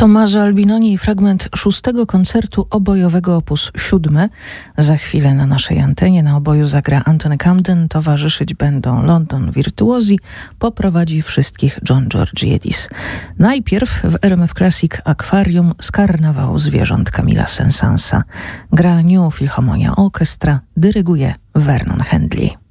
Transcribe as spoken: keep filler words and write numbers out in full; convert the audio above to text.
Tommaso Albinoni i fragment szóstego koncertu obojowego opus siódme. Za chwilę na naszej antenie na oboju zagra Anthony Camden, towarzyszyć będą London Virtuosi, poprowadzi wszystkich John Georgiadis. Najpierw w R M F Classic Akwarium z Karnawału Zwierząt Camilla Saint-Saënsa. Gra New Philharmonia Orchestra, dyryguje Vernon Handley.